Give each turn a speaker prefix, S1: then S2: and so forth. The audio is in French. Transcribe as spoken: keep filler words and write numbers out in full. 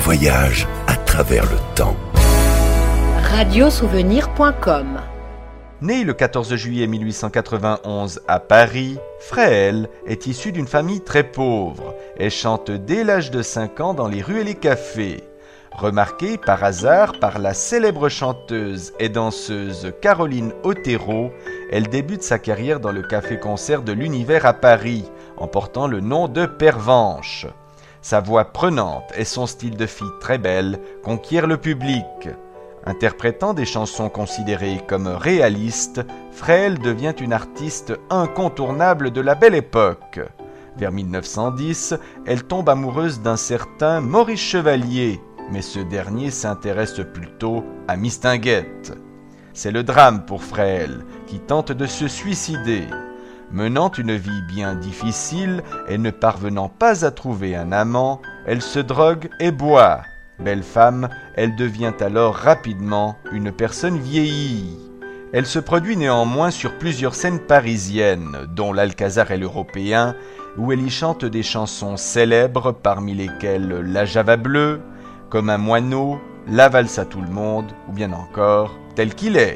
S1: voyage à travers le temps.
S2: radiosouvenir point com.
S3: Né le quatorze juillet mille huit cent quatre-vingt-onze à Paris, Fréhel est issu d'une famille très pauvre et chante dès l'âge de cinq ans dans les rues et les cafés. Remarquée par hasard par la célèbre chanteuse et danseuse Caroline Otero, elle débute sa carrière dans le café-concert de l'Univers à Paris, en portant le nom de Pervenche. Sa voix prenante et son style de fille très belle conquièrent le public. Interprétant des chansons considérées comme réalistes, Fréhel devient une artiste incontournable de la Belle Époque. Vers mille neuf cent dix, elle tombe amoureuse d'un certain Maurice Chevalier, mais ce dernier s'intéresse plutôt à Mistinguett. C'est le drame pour Fréhel, qui tente de se suicider. Menant une vie bien difficile et ne parvenant pas à trouver un amant, elle se drogue et boit. Belle femme, elle devient alors rapidement une personne vieillie. Elle se produit néanmoins sur plusieurs scènes parisiennes, dont l'Alcazar et l'Européen, où elle y chante des chansons célèbres, parmi lesquelles La Java bleue, Comme un moineau, La valse à tout le monde, ou bien encore Tel qu'il est.